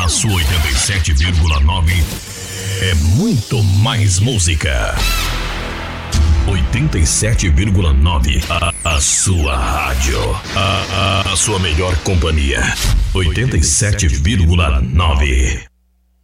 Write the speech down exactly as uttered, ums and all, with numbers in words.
sua oitenta e sete vírgula nove é muito mais música. oitenta e sete vírgula nove, a, a sua rádio. A, a, a sua melhor companhia. oitenta e sete vírgula nove.